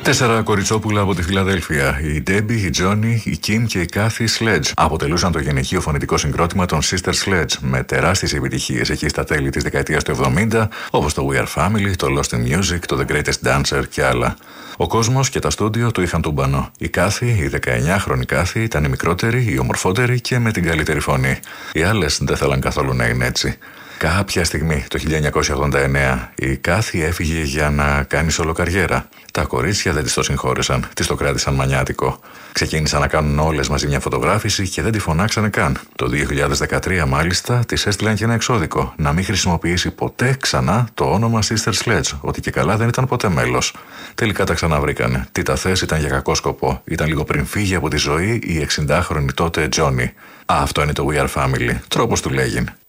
4 κοριτσόπουλα από τη Φιλαδέλφια. Η Ντέμπι, η Τζόνι, η Κιμ και η Κάθι Sledge αποτελούσαν το γυναικείο φωνητικό συγκρότημα των Sister Sledge με τεράστιες επιτυχίες εκεί στα τέλη της δεκαετίας του 70, όπως το We Are Family, το Lost in Music, το The Greatest Dancer και άλλα. Ο κόσμος και τα στούντιο του είχαν τούμπανο. Η Κάθι, η 19χρονη Κάθι, ήταν η μικρότερη, η ομορφότερη και με την καλύτερη φωνή. Οι άλλες δεν θέλαν καθόλου να είναι έτσι. Κάποια στιγμή, το 1989, η Κάθι έφυγε για να κάνει σολοκαριέρα. Τα κορίτσια δεν της το συγχώρεσαν, της το κράτησαν μανιάτικο. Ξεκίνησαν να κάνουν όλες μαζί μια φωτογράφηση και δεν τη φωνάξανε καν. Το 2013, μάλιστα, της έστειλαν και ένα εξώδικο να μην χρησιμοποιήσει ποτέ ξανά το όνομα Sister Sledge, ότι και καλά δεν ήταν ποτέ μέλος. Τελικά τα ξαναβρήκανε. Τι τα θες, ήταν για κακό σκοπό. Ήταν λίγο πριν φύγει από τη ζωή η 60χρονη τότε Τζόνι. Αυτό είναι το We Are Family. Τρόπος του λέγειν.